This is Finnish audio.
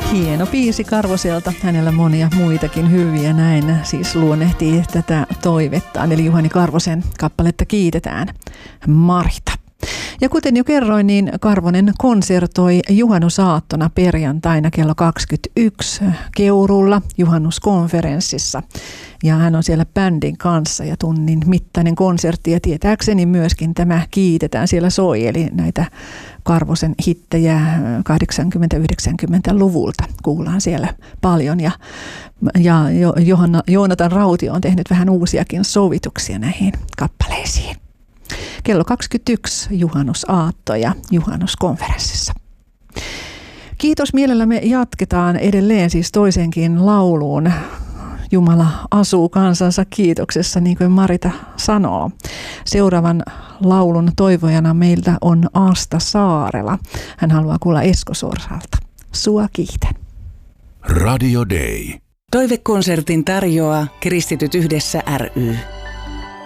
Hieno biisi Karvoselta, hänellä monia muitakin hyviä, näin siis luonnehtii tätä toivettaan, eli Juhani Karvosen kappaletta Kiitetään Marita. Ja kuten jo kerroin, niin Karvonen konsertoi juhannusaattona perjantaina kello 21 Keurulla juhannuskonferenssissa. Ja hän on siellä bändin kanssa ja tunnin mittainen konsertti ja tietääkseni myöskin tämä Kiitetään siellä soi, eli näitä Karvosen hittejä 80-90-luvulta kuullaan siellä paljon ja Joonatan Rautio on tehnyt vähän uusiakin sovituksia näihin kappaleisiin. Kello 21 juhannusaatto ja juhannuskonferenssissa. Kiitos, mielellämme jatketaan edelleen siis toisenkin lauluun. Jumala asuu kansansa kiitoksessa, niin kuin Marita sanoo. Seuraavan laulun toivojana meiltä on Asta Saarela. Hän haluaa kuulla Esko Sorsalta. Sua kiitän. Radio Day. Toivekonsertin tarjoaa Kristityt yhdessä ry.